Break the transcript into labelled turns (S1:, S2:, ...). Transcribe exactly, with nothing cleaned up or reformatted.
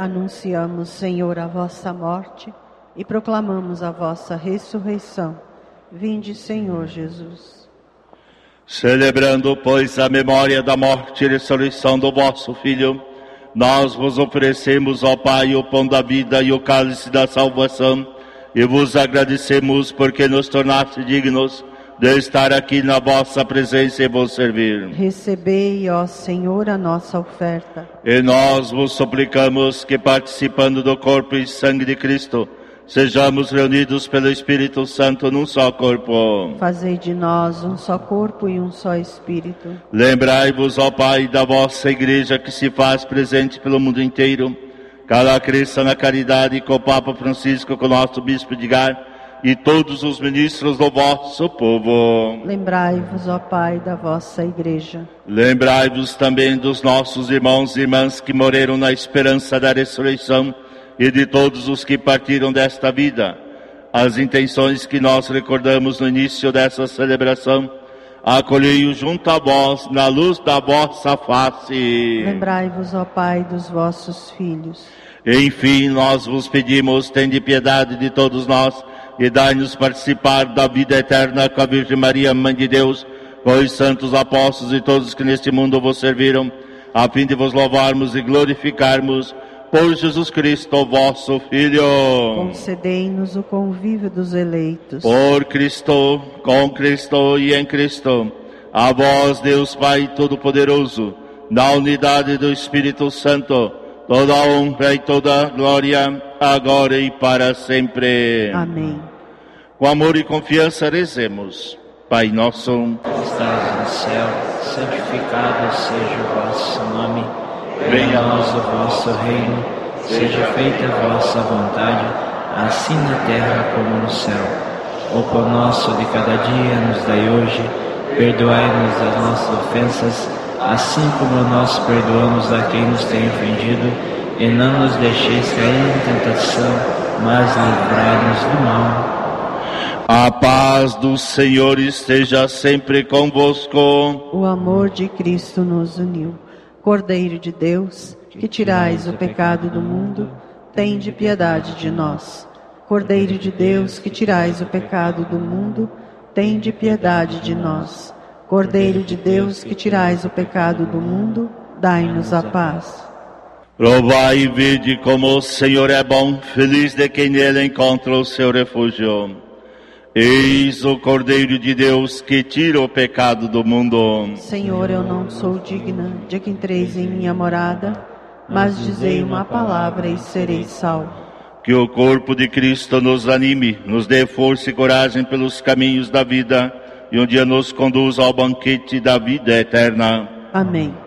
S1: Anunciamos, Senhor, a vossa morte e proclamamos a vossa ressurreição. Vinde, Senhor Jesus.
S2: Celebrando, pois, a memória da morte e ressurreição do vosso Filho, nós vos oferecemos, ó Pai, o pão da vida e o cálice da salvação, e vos agradecemos porque nos tornaste dignos de estar aqui na vossa presença e vos servir.
S1: Recebei, ó Senhor, a nossa oferta.
S2: E nós vos suplicamos que, participando do corpo e sangue de Cristo, sejamos reunidos pelo Espírito Santo num só corpo.
S1: Fazei de nós um só corpo e um só Espírito.
S2: Lembrai-vos, ó Pai, da vossa Igreja que se faz presente pelo mundo inteiro. Que ela cresça na caridade com o Papa Francisco, com o nosso Bispo Edgar e todos os ministros do vosso povo.
S1: Lembrai-vos, ó Pai, da vossa Igreja.
S2: Lembrai-vos também dos nossos irmãos e irmãs que morreram na esperança da ressurreição e de todos os que partiram desta vida. As intenções que nós recordamos no início dessa celebração, acolhei-o junto a vós na luz da vossa face.
S1: Lembrai-vos, ó Pai, dos vossos filhos.
S2: Enfim, nós vos pedimos, tende piedade de todos nós e dai-nos participar da vida eterna com a Virgem Maria, Mãe de Deus, com os santos apóstolos e todos que neste mundo vos serviram, a fim de vos louvarmos e glorificarmos por Jesus Cristo, vosso Filho.
S1: Concedei-nos o convívio dos eleitos.
S2: Por Cristo, com Cristo e em Cristo, a vós, Deus Pai Todo-Poderoso, na unidade do Espírito Santo, toda a honra e toda a glória, agora e para sempre.
S1: Amém.
S2: Com amor e confiança rezemos. Pai nosso,
S3: que estás no céu, santificado seja o vosso nome. Venha a nós o vosso reino, seja feita a vossa vontade, assim na terra como no céu. O pão nosso de cada dia nos dai hoje, perdoai-nos as nossas ofensas, assim como nós perdoamos a quem nos tem ofendido, e não nos deixeis cair em tentação, mas livrai-nos do mal.
S2: A paz do Senhor esteja sempre convosco.
S1: O amor de Cristo nos uniu. Cordeiro de Deus, que tirais o pecado do mundo, tende piedade de nós. Cordeiro de Deus, que tirais o pecado do mundo, tende piedade de nós. Cordeiro de Deus, que tirais o pecado do mundo, dai-nos a paz.
S2: Provai e vede como o Senhor é bom, feliz de quem nele encontra o seu refúgio. Eis o Cordeiro de Deus que tira o pecado do mundo.
S1: Senhor, eu não sou digna de que entreis em minha morada, mas dizei uma palavra e serei salvo.
S2: Que o corpo de Cristo nos anime, nos dê força e coragem pelos caminhos da vida e um dia nos conduza ao banquete da vida eterna.
S1: Amém.